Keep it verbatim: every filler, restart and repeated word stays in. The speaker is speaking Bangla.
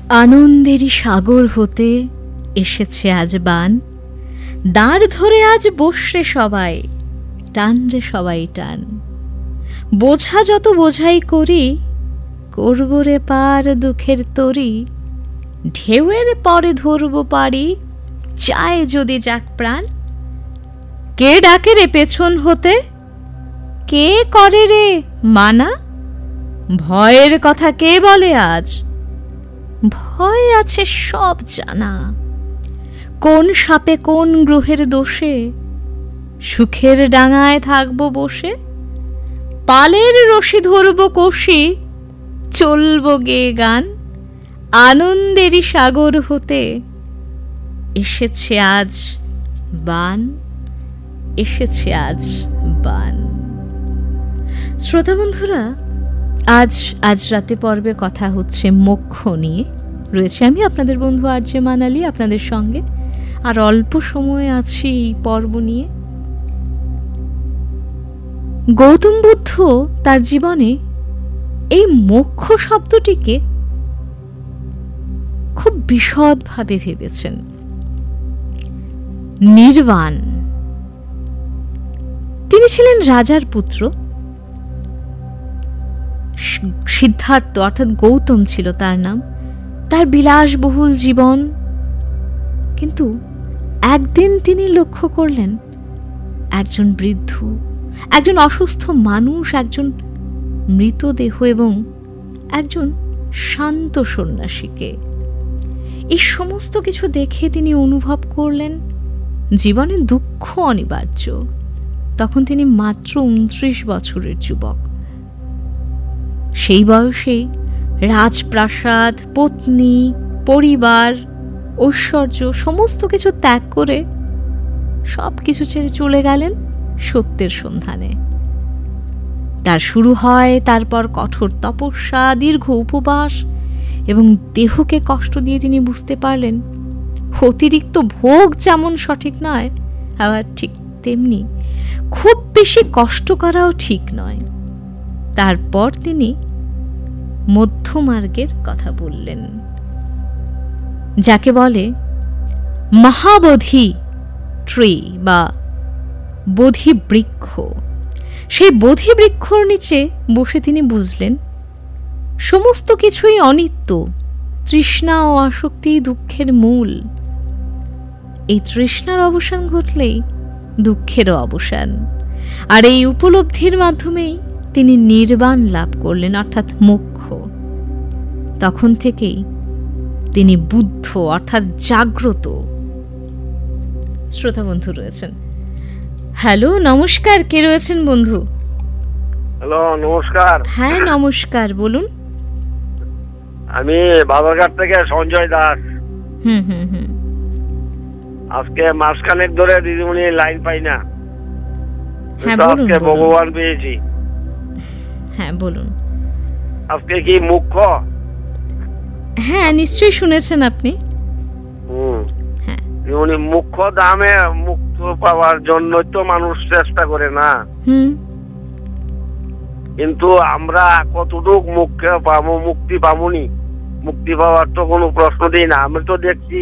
আনন্দেরই সাগর হতে এসেছে আজ বান, দাঁড় ধরে আজ বসরে সবাই, টান রে সবাই টান। বোঝা যত বোঝাই করি, করব রে পার দুঃখের তরি, ঢেউয়ের পরে ধরব পারি, চায় যদি যাক প্রাণ। কে ডাকে রে পেছন হতে, কে করে রে মানা, ভয়ের কথা কে বলে আজ, ভয় আছে সব জানা। কোন সাপে কোন গ্রহের দোষে, সুখের ডাঙায় থাকবো বসে, পালের রশি ধরব কষি, চলবো গে গান। আনন্দেরই সাগর হতে এসেছে আজ বান, এসেছে আজ বান। শ্রোতা বন্ধুরা, আজ আজ রাতে পর্বে কথা হচ্ছে মোক্ষ নিয়ে। রয়েছে আমি আপনাদের বন্ধু আরজে মানালি আপনাদের সঙ্গে, আর অল্প সময় আছি এই পর্ব নিয়ে। গৌতম বুদ্ধ তার জীবনে এই মোক্ষ শব্দটিকে খুব বিশদভাবে ভেবেছেন। নির্বাণ, তিনি ছিলেন রাজার পুত্র, সিদ্ধার্থ অর্থাৎ গৌতম ছিল তার নাম। তার বিলাসবহুল জীবন, কিন্তু একদিন তিনি লক্ষ্য করলেন একজন বৃদ্ধ, একজন অসুস্থ মানুষ, একজন মৃতদেহ এবং একজন শান্ত সন্ন্যাসীকে। এই সমস্ত কিছু দেখে তিনি অনুভব করলেন জীবনে দুঃখ অনিবার্য। তখন তিনি মাত্র উনত্রিশ বছরের যুবক। সেই বয়সেই রাজপ্রাসাদ, পত্নী, পরিবার, ঐশ্বর্য সমস্ত কিছু ত্যাগ করে সব কিছু ছেড়ে চলে গেলেন সত্যের সন্ধানে। তার শুরু হয় তারপর কঠোর তপস্যা, দীর্ঘ উপবাস, এবং দেহকে কষ্ট দিয়ে তিনি বুঝতে পারলেন অতিরিক্ত ভোগ যেমন সঠিক নয়, আবার ঠিক তেমনি খুব বেশি কষ্ট করাও ঠিক নয়। তারপর তিনি মধ্যমার্গের কথা বললেন, যাকে বলে মহাবোধি ট্রি বা বোধি বৃক্ষ। সেই বোধি বৃক্ষর নিচে বসে তিনি বুঝলেন সমস্ত কিছুই অনিত্য, তৃষ্ণা ও আসক্তি দুঃখের মূল। এই তৃষ্ণার অবসান ঘটলেই দুঃখেরও অবসান, আর এই উপলব্ধির মাধ্যমেই তিনি নির্বাণ লাভ করলেন, অর্থাৎ মোক্ষ। তখন থেকেই তিনি বুদ্ধ অর্থাৎ জাগ্রত। শ্রোতা বন্ধু রয়েছেন। হ্যালো, নমস্কার, কে রয়েছেন বন্ধু? হ্যালো, নমস্কার। হ্যাঁ নমস্কার, বলুন। আমি বাবারঘাট থেকে সঞ্জয় দাস। হুম হুম হুম আজকে মাসখানেক ধরে দিদিমণি লাইন পাই না। হ্যাঁ বলুন। আজকে ভগবান পেয়েছি। হ্যাঁ বলুন। আজকে কি মুখ্য? হ্যাঁ নিশ্চয়ই শুনেছেন আপনি। হুম হ্যাঁ, উনি মুখ্য দামে মুক্ত পাওয়ার জন্য তো মানুষ চেষ্টা করে না। হুম কিন্তু আমরা কতটুক মুখ্য পাবো, মুক্তি পাবনি, মুক্তি পাওয়ার তো কোনো প্রশ্ন দিই না। আমি তো দেখছি